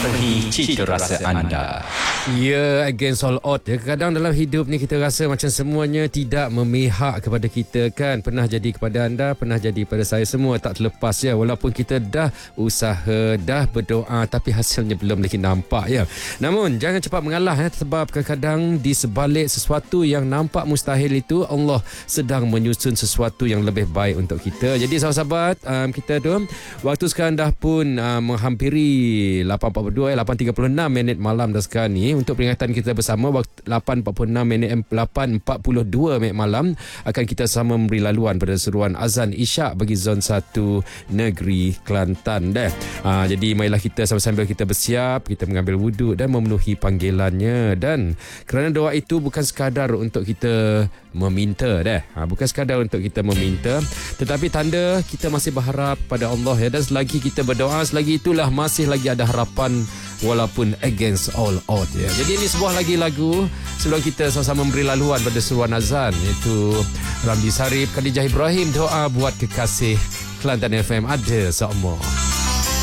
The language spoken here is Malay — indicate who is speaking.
Speaker 1: memenuhi cita rasa anda.
Speaker 2: Ya, against all odds. Kadang dalam hidup ni kita rasa macam semuanya tidak memihak kepada kita kan. Pernah jadi kepada anda, pernah jadi pada saya, semua tak terlepas ya. Walaupun kita dah usaha, dah berdoa, tapi hasilnya belum lagi nampak ya. Namun jangan cepat mengalah ya, sebab kadang-kadang di sebalik sesuatu yang nampak mustahil itu, Allah sedang menyusun sesuatu yang lebih baik untuk kita. Jadi sahabat-sahabat, kita tu waktu sekarang dah pun menghampiri 8.42, 8.36 minit malam dah sekarang ni. Untuk peringatan kita bersama, waktu 8.46 minit, 8.42 minit malam akan kita sama memberi laluan pada seruan azan Isyak bagi zon 1 negeri Kelantan dah. Jadi marilah kita sambil-sambil kita bersiap, kita mengambil wuduk dan memenuhi panggilannya. Dan kerana doa itu bukan sekadar untuk kita meminta dah, bukan sekadar untuk kita meminta, tetapi tanda kita masih berharap pada Allah ya. Dan selagi kita berdoa, selagi itulah masih lagi ada harapan walaupun against all odds ya. Jadi ini sebuah lagi lagu sebelum kita sama-sama memberi laluan pada seruan azan, iaitu Ramli Sarip, Khadijah Ibrahim, Doa Buat Kekasih. Kelantan FM ada seumur.